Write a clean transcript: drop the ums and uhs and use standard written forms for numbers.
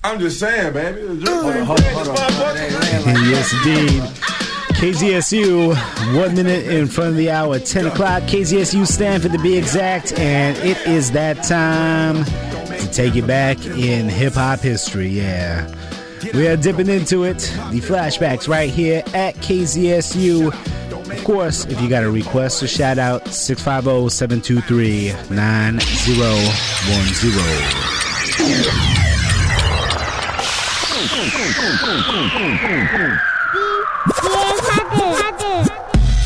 I'm just saying, baby. Hold on. Yes, indeed. KZSU, 1 minute in front of the hour, 10 o'clock. KZSU Stanford to be exact, and it is that time to take it back in hip-hop history, yeah. We are dipping into it, the flashbacks right here at KZSU. Of course, if you got a request or shout out, 650-723-9010.